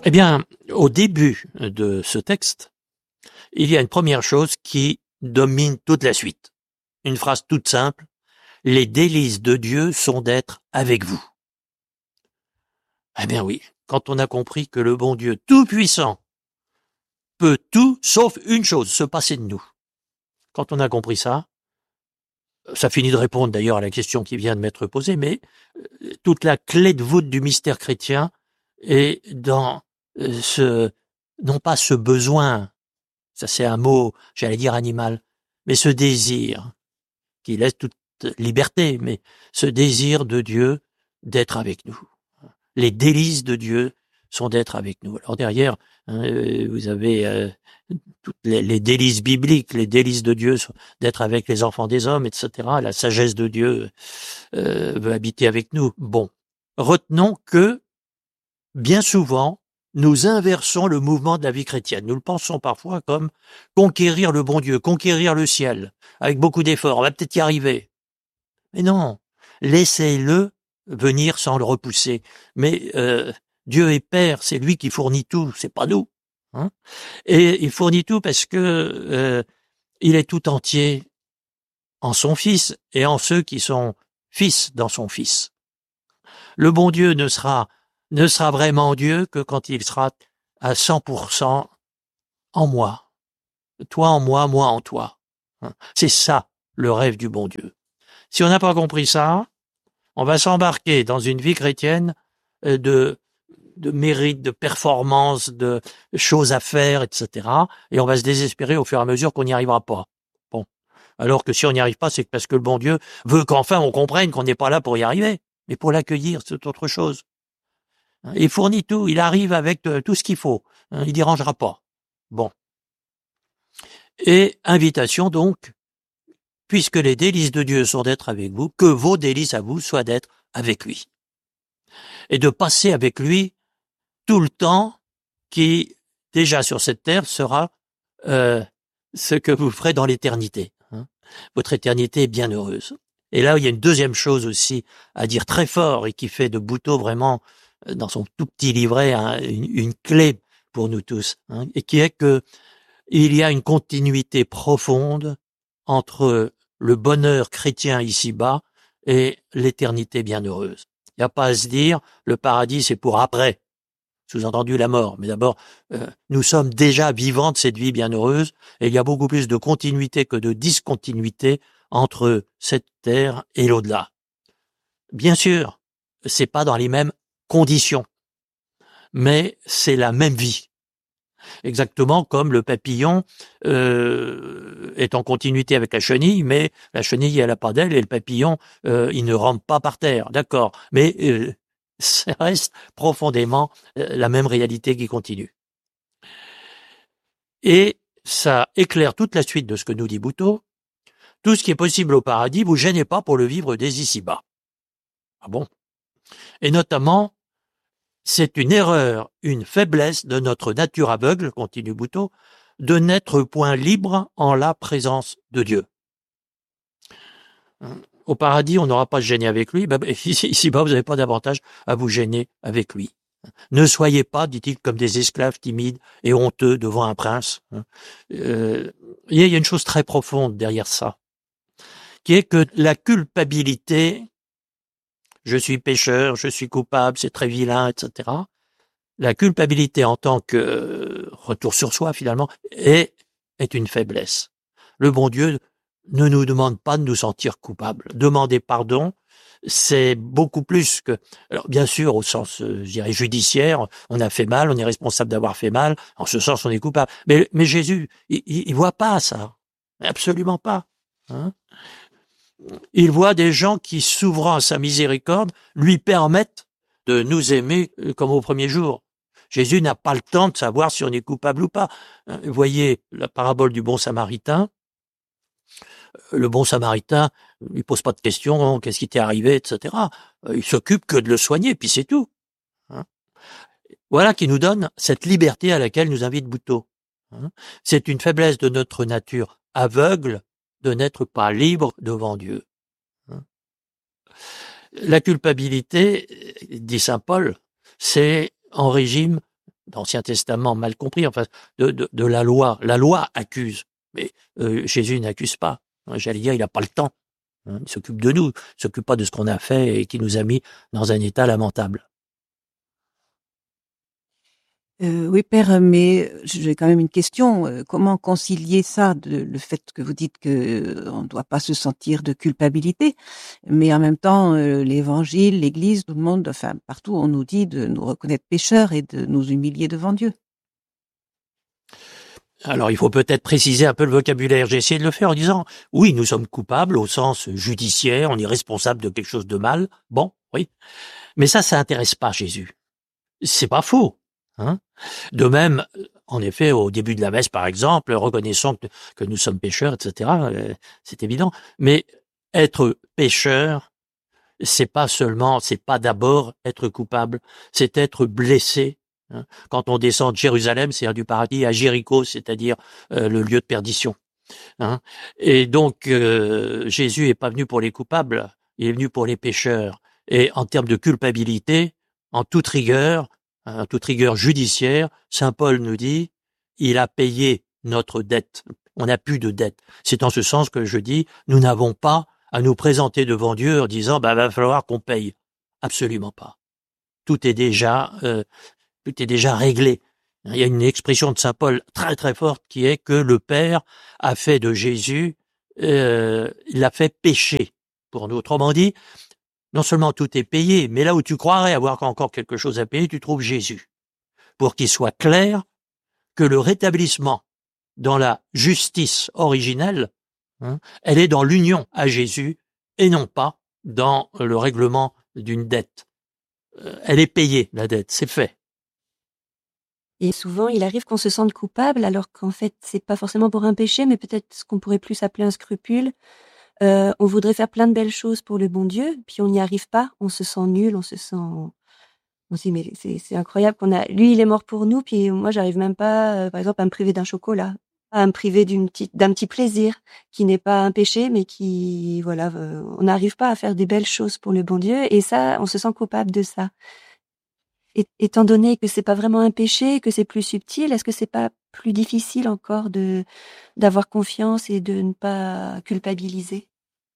Eh bien, au début de ce texte, il y a une première chose qui domine toute la suite. Une phrase toute simple. Les délices de Dieu sont d'être avec vous. Eh bien oui, quand on a compris que le bon Dieu tout-puissant peut tout sauf une chose, se passer de nous. Quand on a compris ça finit de répondre d'ailleurs à la question qui vient de m'être posée, mais toute la clé de voûte du mystère chrétien est dans non pas ce besoin, ça c'est un mot, j'allais dire animal, mais ce désir qui laisse toute liberté, mais ce désir de Dieu d'être avec nous. Les délices de Dieu sont d'être avec nous. Alors derrière, vous avez toutes les délices bibliques, les délices de Dieu sont d'être avec les enfants des hommes, etc. La sagesse de Dieu veut habiter avec nous. Bon, retenons que bien souvent, nous inversons le mouvement de la vie chrétienne. Nous le pensons parfois comme conquérir le bon Dieu, conquérir le ciel, avec beaucoup d'efforts. On va peut-être y arriver. Mais non, laissez-le venir sans le repousser. Mais Dieu est Père, c'est lui qui fournit tout, c'est pas nous. Hein, et il fournit tout parce que il est tout entier en son Fils et en ceux qui sont fils dans son Fils. Le bon Dieu ne sera vraiment Dieu que quand il sera à 100% en moi. Toi en moi, moi en toi. C'est ça le rêve du bon Dieu. Si on n'a pas compris ça, on va s'embarquer dans une vie chrétienne de mérite, de performance, de choses à faire, etc. Et on va se désespérer au fur et à mesure qu'on n'y arrivera pas. Bon. Alors que si on n'y arrive pas, c'est parce que le bon Dieu veut qu'enfin on comprenne qu'on n'est pas là pour y arriver. Mais pour l'accueillir, c'est autre chose. Il fournit tout, il arrive avec tout ce qu'il faut. Il dérangera pas. Bon. Et invitation donc, puisque les délices de Dieu sont d'être avec vous, que vos délices à vous soient d'être avec lui. Et de passer avec lui tout le temps qui, déjà sur cette terre, sera ce que vous ferez dans l'éternité. Votre éternité est bien heureuse. Et là, il y a une deuxième chose aussi à dire très fort et qui fait de Butoh vraiment, dans son tout petit livret, une clé pour nous tous, et qui est que il y a une continuité profonde entre le bonheur chrétien ici-bas et l'éternité bienheureuse. Il n'y a pas à se dire, le paradis c'est pour après, sous-entendu la mort. Mais d'abord, nous sommes déjà vivants de cette vie bienheureuse et il y a beaucoup plus de continuité que de discontinuité entre cette terre et l'au-delà. Bien sûr, c'est pas dans les mêmes conditions, mais c'est la même vie. Exactement comme le papillon est en continuité avec la chenille, mais la chenille elle a pas d'aile et le papillon il ne rampe pas par terre, d'accord. Mais ça reste profondément la même réalité qui continue. Et ça éclaire toute la suite de ce que nous dit Butoh. Tout ce qui est possible au paradis, vous gênez pas pour le vivre dès ici-bas. Ah bon? Et notamment, c'est une erreur, une faiblesse de notre nature aveugle, continue Butoh, de n'être point libre en la présence de Dieu. Au paradis, on n'aura pas à se gêner avec lui. Ici-bas, vous n'avez pas d'avantage à vous gêner avec lui. Ne soyez pas, dit-il, comme des esclaves timides et honteux devant un prince. Il y a une chose très profonde derrière ça, qui est que la culpabilité, je suis pécheur, je suis coupable, c'est très vilain, etc. La culpabilité en tant que retour sur soi, finalement, est une faiblesse. Le bon Dieu ne nous demande pas de nous sentir coupables. Demander pardon, c'est beaucoup plus que... Alors, bien sûr, au sens, je dirais, judiciaire, on a fait mal, on est responsable d'avoir fait mal, en ce sens, on est coupable. Mais Jésus, il voit pas ça. Absolument pas. Il voit des gens qui, s'ouvrant à sa miséricorde, lui permettent de nous aimer comme au premier jour. Jésus n'a pas le temps de savoir si on est coupable ou pas. Vous voyez la parabole du bon samaritain. Le bon samaritain, il pose pas de questions, qu'est-ce qui t'est arrivé, etc. Il s'occupe que de le soigner, puis c'est tout. Voilà qui nous donne cette liberté à laquelle nous invite Butoh. C'est une faiblesse de notre nature aveugle de n'être pas libre devant Dieu. La culpabilité, dit saint Paul, c'est en régime d'Ancien Testament mal compris, enfin de la loi. La loi accuse, mais Jésus n'accuse pas. J'allais dire, il n'a pas le temps. Il s'occupe de nous, il s'occupe pas de ce qu'on a fait et qui nous a mis dans un état lamentable. Oui, père, mais j'ai quand même une question. Comment concilier ça, le fait que vous dites que on ne doit pas se sentir de culpabilité, mais en même temps, l'Évangile, l'Église, tout le monde, enfin partout, on nous dit de nous reconnaître pécheurs et de nous humilier devant Dieu. Alors, il faut peut-être préciser un peu le vocabulaire. J'ai essayé de le faire en disant, oui, nous sommes coupables au sens judiciaire, on est responsable de quelque chose de mal. Bon, oui. Mais ça intéresse pas Jésus. C'est pas faux. Hein. De même, en effet, au début de la messe, par exemple, reconnaissons que nous sommes pécheurs, etc., c'est évident. Mais être pécheur, c'est pas d'abord être coupable, c'est être blessé. Hein. Quand on descend de Jérusalem, c'est-à-dire du paradis, à Jéricho, c'est-à-dire le lieu de perdition. Hein. Et donc, Jésus est pas venu pour les coupables, il est venu pour les pécheurs. Et en termes de culpabilité, en toute rigueur judiciaire, saint Paul nous dit, il a payé notre dette. On n'a plus de dette. C'est en ce sens que je dis, nous n'avons pas à nous présenter devant Dieu en disant, va falloir qu'on paye. Absolument pas. Tout est déjà réglé. Il y a une expression de saint Paul très très forte qui est que le Père a fait de Jésus, il l'a fait pécher pour nous. Autrement dit, non seulement tout est payé, mais là où tu croirais avoir encore quelque chose à payer, tu trouves Jésus. Pour qu'il soit clair que le rétablissement dans la justice originelle, elle est dans l'union à Jésus et non pas dans le règlement d'une dette. Elle est payée, la dette, c'est fait. Et souvent, il arrive qu'on se sente coupable, alors qu'en fait, c'est pas forcément pour un péché, mais peut-être ce qu'on pourrait plus appeler un scrupule. On voudrait faire plein de belles choses pour le bon Dieu, puis on n'y arrive pas, on se sent nul, on se dit mais c'est incroyable lui il est mort pour nous, puis moi j'arrive même pas, par exemple, à me priver d'un chocolat, à me priver d'un petit plaisir qui n'est pas un péché, mais qui voilà, on n'arrive pas à faire des belles choses pour le bon Dieu, et ça, on se sent coupable de ça. Étant donné que c'est pas vraiment un péché, que c'est plus subtil, est-ce que c'est pas plus difficile encore d'avoir confiance et de ne pas culpabiliser?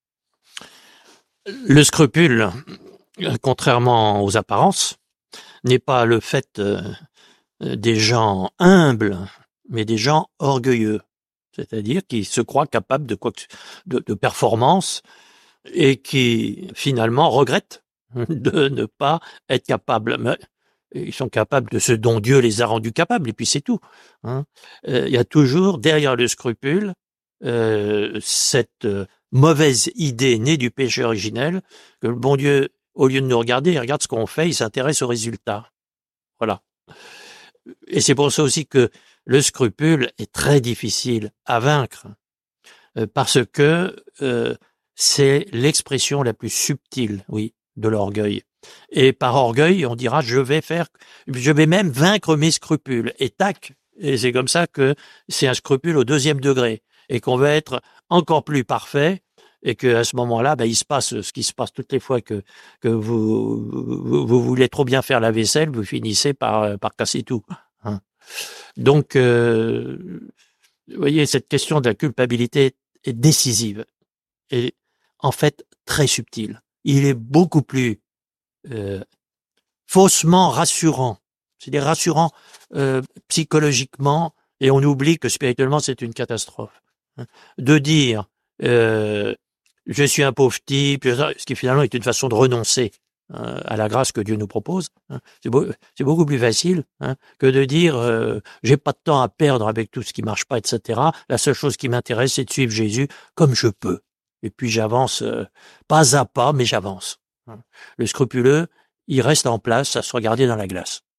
Le scrupule, contrairement aux apparences, n'est pas le fait des gens humbles, mais des gens orgueilleux, c'est-à-dire qui se croient capables de performance et qui finalement regrettent de ne pas être capables. Mais ils sont capables de ce dont Dieu les a rendus capables, et puis c'est tout. Hein. Il y a toujours derrière le scrupule cette mauvaise idée née du péché originel, que le bon Dieu, au lieu de nous regarder, il regarde ce qu'on fait, il s'intéresse aux résultats. Voilà. Et c'est pour ça aussi que le scrupule est très difficile à vaincre, parce que c'est l'expression la plus subtile, oui, de l'orgueil. Et par orgueil, on dira, je vais même vaincre mes scrupules. Et tac, et c'est comme ça que c'est un scrupule au 2e degré, et qu'on va être encore plus parfait, et que à ce moment-là, il se passe ce qui se passe toutes les fois que vous voulez trop bien faire la vaisselle, vous finissez par casser tout. Hein. Donc, vous voyez, cette question de la culpabilité est décisive et en fait très subtile. Il est beaucoup plus faussement rassurant, c'est-à-dire rassurant psychologiquement, et on oublie que spirituellement c'est une catastrophe. De dire je suis un pauvre type, ce qui finalement est une façon de renoncer à la grâce que Dieu nous propose. C'est beaucoup plus facile que de dire j'ai pas de temps à perdre avec tout ce qui marche pas, etc. La seule chose qui m'intéresse, c'est de suivre Jésus comme je peux. Et puis j'avance pas à pas, mais j'avance. Le scrupuleux, il reste en place à se regarder dans la glace.